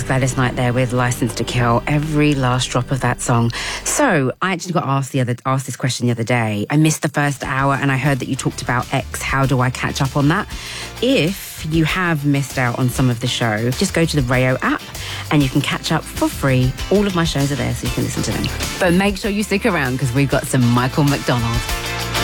Gladys Knight there with License to Kill, every last drop of that song. So I actually got asked this question the other day. I missed the first hour and I heard that you talked about X. How do I catch up on that? If you have missed out on some of the show, just go to the Rayo app and you can catch up for free. All of my shows are there so you can listen to them. But make sure you stick around because we've got some Michael McDonald.